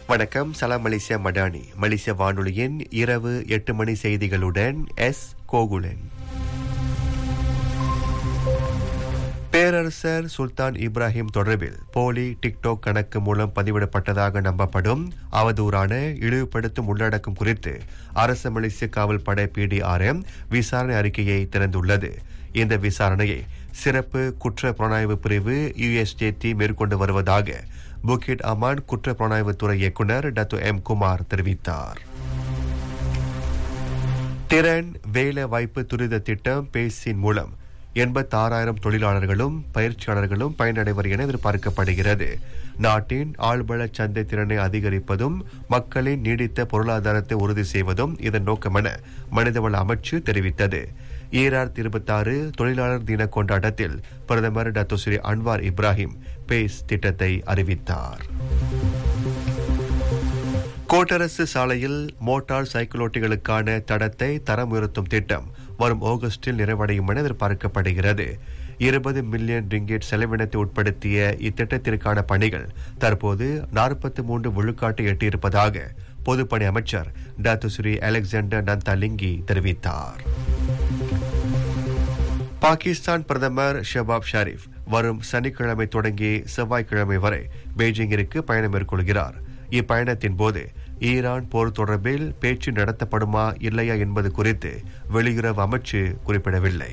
வணக்கம். சலாம் மலேசியா மடானி. மலேசிய வானொலியின் இரவு 8 மணி செய்திகளுடன் கோகுலன். பேரரசர் சுல்தான் இப்ராஹிம் தொடர்பில் போலி டிக்டாக் கணக்கு மூலம் பதிவிடப்பட்டதாக நம்பப்படும் அவதூறான இழிவுபடுத்தும் உள்ளடக்கம் குறித்து அரசு மலேசிய காவல் படை PDRM விசாரணை அறிக்கையை திறந்துள்ளது. இந்த விசாரணையை சிறப்பு குற்ற புலனாய்வு பிரிவு USJT மேற்கொண்டு வருவதாக புக்கிட் அமான் குற்ற புலனாய்வுத்துறை இயக்குநர் டத்து M. குமார் தெரிவித்தார். திறன் வேலை வாய்ப்பு துரித திட்டம் பேசின் மூலம் 86,000 தொழிலாளர்களும் பயிற்சியாளர்களும் பயனடைவர் என எதிர்பார்க்கப்படுகிறது. நாட்டின் ஆழ்வள சந்தை திறனை அதிகரிப்பதும் மக்களின் நீடித்த பொருளாதாரத்தை உறுதி செய்வதும் இதன் நோக்கமென மனிதவள அமைச்சு தெரிவித்தது. 2026 தொழிலாளர் தின கொண்டாட்டத்தில் பிரதமர் Datuk Sri Anwar Ibrahim base திட்டத்தை அறிவித்தார். கோட்டரசு சாலையில் மோட்டார் சைக்கிளோட்டிகளுக்கான தடத்தை தரம் உயர்த்தும் திட்டம் வரும் ஆகஸ்டில் நிறைவடையும் என எதிர்பார்க்கப்படுகிறது. 20 மில்லியன் ரிங்கெட் செலவினத்தை உட்படுத்திய இத்திட்டத்திற்கான பணிகள் தற்போது 43 விழுக்காட்டை எட்டியிருப்பதாக பொதுப்பணி அமைச்சர் டாக்டர் ஸ்ரீ அலெக்சாண்டர் நந்தாலிங்கி தெரிவித்தார். பாகிஸ்தான் பிரதமர் ஷபாப் ஷரீப் வரும் சனிக்கிழமை தொடங்கி செவ்வாய்க்கிழமை வரை பெய்ஜிங்கிற்கு பயணம் மேற்கொள்கிறார். இப்பயணத்தின் போது ஈரான் போர் தொடர்பில் பேச்சு நடத்தப்படுமா இல்லையா என்பது குறித்து வெளியுறவு அமைச்சு குறிப்பிடவில்லை.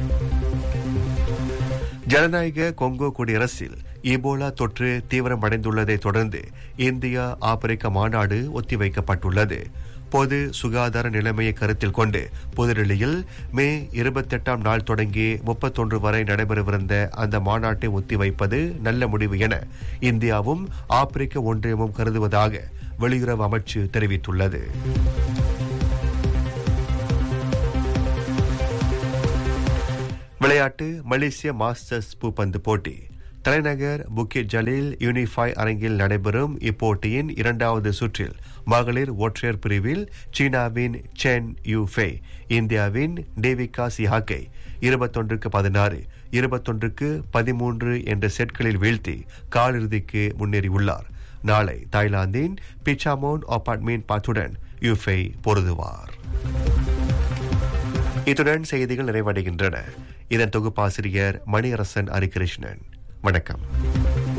ஜனநாயக கொங்கோ குடியரசில் ஈபோலா தொற்று தீவிரமடைந்துள்ளதை தொடர்ந்து இந்தியா ஆப்பிரிக்க மாநாடு ஒத்திவைக்கப்பட்டுள்ளது. பொது சுகாதார நிலைமையை கருத்தில் கொண்டு புதுடில்லியில் மே 28ஆம் நாள் தொடங்கி 31 வரை நடைபெறவிருந்த அந்த மாநாட்டை ஒத்திவைப்பது நல்ல முடிவு என இந்தியாவும் ஆப்பிரிக்க ஒன்றியமும் கருதுவதாக வெளியுறவு அமைச்சு தெரிவித்துள்ளது. விளையாட்டு. மலேசிய மாஸ்டர்ஸ் பூப்பந்து போட்டி தலைநகர் புக்கிட் ஜலீல் யூனிஃபை அரங்கில் நடைபெறும் இப்போட்டியின் 2வது சுற்றில் மகளிர் ஒற்றையர் பிரிவில் சீனாவின் சென் யூஃபே இந்தியாவின் டேவிகா சிஹாக்கை 21-16, 21-13 என்ற செட்களில் வீழ்த்தி காலிறுதிக்கு முன்னேறியுள்ளார். நாளை தாய்லாந்தின் பிச்சாமோன் அபார்ட்மெண்ட் பாத்துடன் யூஃபே பொருதுவார். இத்துடன் செய்திகள் நிறைவடைகின்றன. இதன் தொகுப்பாசிரியர் மணியரசன் ஹரிகிருஷ்ணன். வணக்கம்.